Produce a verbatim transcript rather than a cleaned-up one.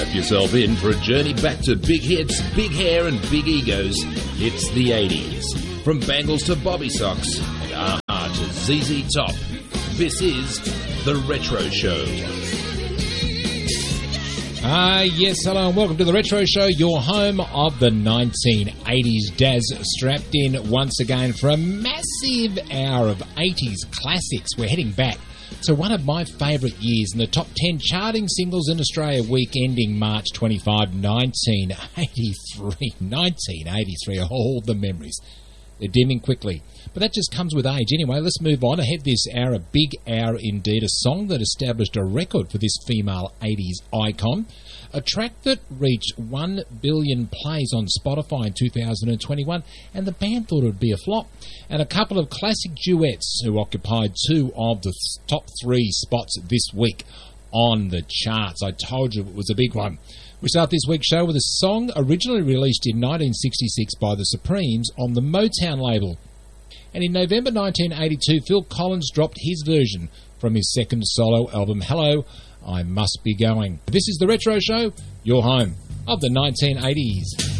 Strap yourself in for a journey back to big hits, big hair and big egos. It's the eighties. From Bangles to Bobby Socks and A-ha to Z Z Top. This is The Retro Show. Ah, uh, yes, hello and welcome to The Retro Show, your home of the nineteen eighties. Daz strapped in once again for a massive hour of eighties classics. We're heading back to one of my favourite years in the top ten charting singles in Australia, week ending March twenty-fifth, nineteen eighty-three. nineteen eighty-three, all the memories. They're dimming quickly. But that just comes with age. Anyway, let's move on. Ahead this hour, a big hour indeed, a song that established a record for this female eighties icon, a track that reached one billion plays on Spotify in two thousand twenty-one, and the band thought it would be a flop, and a couple of classic duets who occupied two of the top three spots this week on the charts. I told you it was a big one. We start this week's show with a song originally released in nineteen sixty-six by the Supremes on the Motown label. And in November nineteen eighty-two, Phil Collins dropped his version from his second solo album, Hello, I Must Be Going. This is The Retro Show, your home of the nineteen eighties.